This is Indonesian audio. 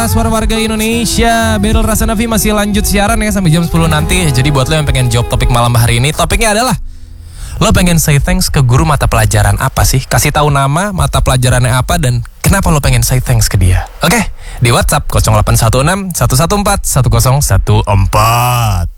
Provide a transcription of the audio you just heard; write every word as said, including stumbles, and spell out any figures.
Suara Warga Indonesia. Battle Rasa Nafi masih lanjut siaran ya sampai jam sepuluh nanti. Jadi buat lo yang pengen jawab topik malam hari ini, topiknya adalah lo pengen say thanks ke guru mata pelajaran apa sih? Kasih tahu nama, mata pelajarannya apa, dan kenapa lo pengen say thanks ke dia. Oke, di WhatsApp nol delapan satu enam satu satu empat satu nol satu empat.